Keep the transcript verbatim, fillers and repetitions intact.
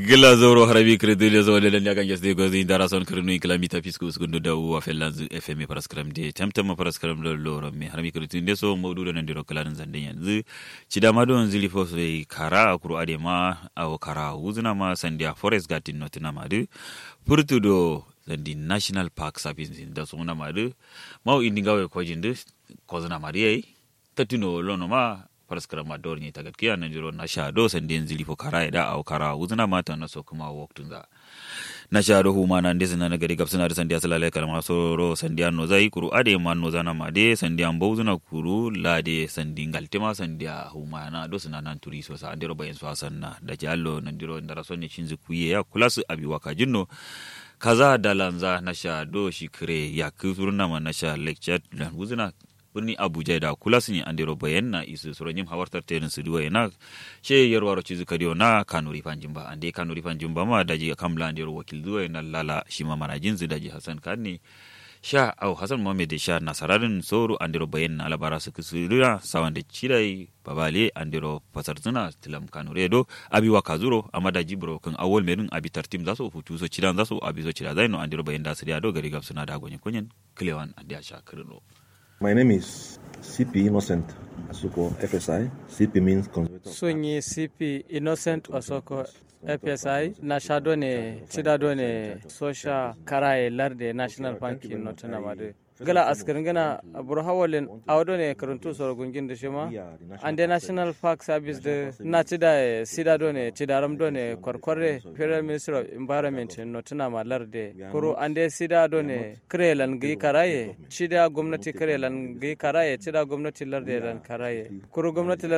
Gila zoro harabi kredile zo le nya ganges de gozi ndara son krenu kilamita fisku skundu da wa felanzu F M paraskram de temtem paraskram do loro mi harami kretu de so modu do ndiro klarin zande yanzu cida ma don zili fo sai kara akuru ade ma aw kara uzuna ma sandia forest garden notina madu purtudo the national park service da so na madu mau indingawe ko jinde ko zuna mari tatino lono ma paraskara mador ni tagat kiya nan jiro na shado sandin zili fo kara da au kara uzuna mata na so kuma waktun za na shado huma nan desina na gari gapsuna da sandiya salale kalma so ro sandiya no zai kuru ade man no zana made sandiya mbozuna kuru lade sandin galtima sandiya huma na do suna nan turi so sa andiro bayan so sanna da jallo nan jiro ndara sonni chinzu kuye ya kulasu abi waka jinno kaza dalanza na shado shikre ya kuzurna ma na sha lecture dan uzuna birni Abuja da kula sun yi andero bayan na isu suranyim hawartar terin su duwa yana she yarwaro cizu kadiyo na kanuri fanjimba ande kanuri fanjimba ma daji kamla andero wakil duwa yana lala shima manajin zu daji Hassan Kani sha au Hassan Mohammed sha nasararin soro andero bayan na alabara su kusuriya sawan da cirai babale andero fasarzuna tilam kanure do abi wakazuro amma daji bro kan awol merin abi tartim zaso hutu so cidan zaso abi so cida zaino andero bayan da siriya do gari gabsuna da gonyen kunyen Clewan ande sha kirno. My name is C P Innocent Asoko F S I. C P means conservator. Sunyi C P Innocent Asoko F S I na shado ne cidado ne social karaye larde National Bank in Nottina Made. Gala askirin gana burhawalin audo ne karuntu soro gungin da shima ande National Park Service da na cida sidado ne cidaram do ne korkore Federal Ministry of Environment in Nottina Ma larde kuro ande sidado ne krelan gi karaye cida gwamnati krelan gi karaye cida gwamnati larde ran karaye kuro gwamnati